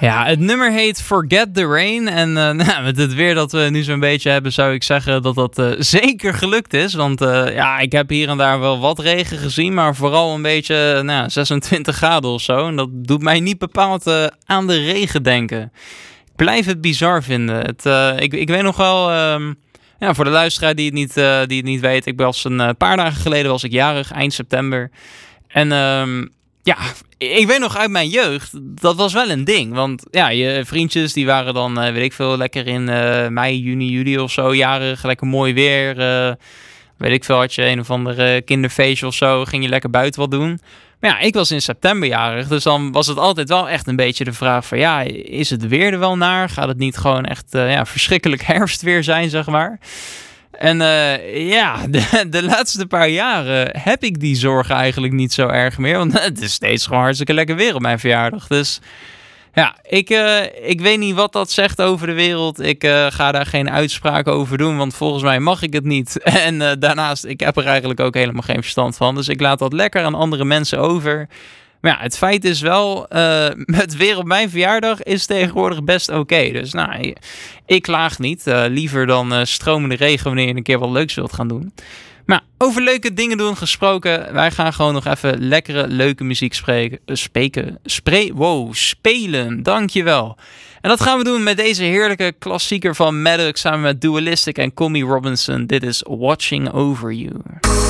Ja, het nummer heet Forget the Rain. En met het weer dat we nu zo'n beetje hebben, zou ik zeggen dat dat zeker gelukt is. Want ik heb hier en daar wel wat regen gezien, maar vooral een beetje 26 graden of zo. En dat doet mij niet bepaald aan de regen denken. Ik blijf het bizar vinden. Ik weet nog wel, voor de luisteraar die het niet weet, ik was een paar dagen geleden was ik jarig, eind september. En ik weet nog uit mijn jeugd, dat was wel een ding. Want ja, je vriendjes die waren dan, weet ik veel, lekker in mei, juni, juli of zo jarig. Lekker mooi weer. Weet ik veel, had je een of ander kinderfeestje of zo. Ging je lekker buiten wat doen. Maar ja, ik was in september jarig. Dus dan was het altijd wel echt een beetje de vraag van... Ja, is het weer er wel naar? Gaat het niet gewoon echt verschrikkelijk herfstweer zijn, zeg maar? En de laatste paar jaren heb ik die zorgen eigenlijk niet zo erg meer. Want het is steeds gewoon hartstikke lekker weer op mijn verjaardag. Dus ja, ik weet niet wat dat zegt over de wereld. Ik ga daar geen uitspraak over doen, want volgens mij mag ik het niet. En daarnaast, ik heb er eigenlijk ook helemaal geen verstand van. Dus ik laat dat lekker aan andere mensen over. Maar ja, het feit is wel, met weer op mijn verjaardag is tegenwoordig best oké. Dus ik klaag niet. Liever dan stromende regen wanneer je een keer wat leuks wilt gaan doen. Maar over leuke dingen doen gesproken, wij gaan gewoon nog even lekkere, leuke muziek spelen. Dankjewel. En dat gaan we doen met deze heerlijke klassieker van Maddox samen met Dualistic en Colmy Robinson. Dit is Watching Over You.